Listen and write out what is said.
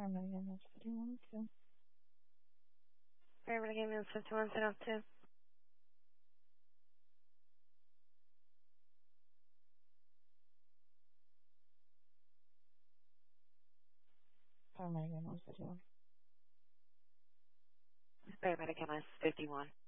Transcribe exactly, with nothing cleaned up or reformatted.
Paramedic ambulance fifty-one two. Paramedic ambulance fifty-one set off two. Paramedic ambulance fifty-one. Paramedic ambulance fifty-one.